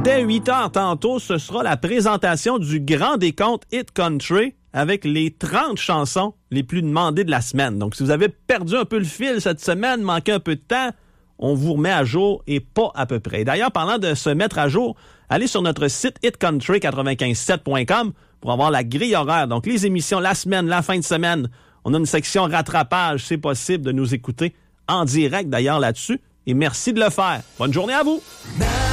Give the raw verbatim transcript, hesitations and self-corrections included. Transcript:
Dès huit heures tantôt, ce sera la présentation du Grand Décompte Hit Country avec les trente chansons les plus demandées de la semaine. Donc, si vous avez perdu un peu le fil cette semaine, manqué un peu de temps, on vous remet à jour et pas à peu près. D'ailleurs, parlant de se mettre à jour, allez sur notre site hit country quatre-vingt-quinze sept point com pour avoir la grille horaire. Donc, les émissions, la semaine, la fin de semaine. On a une section rattrapage. C'est possible de nous écouter en direct, d'ailleurs, là-dessus. Et merci de le faire. Bonne journée à vous!